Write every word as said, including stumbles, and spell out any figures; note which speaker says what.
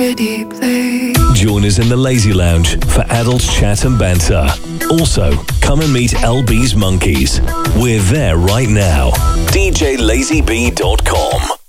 Speaker 1: deeply.
Speaker 2: Join us in the Lazy Lounge for adult chat and banter. Also, come and meet L B's Monkeys. We're there right now. D J lazy b dot com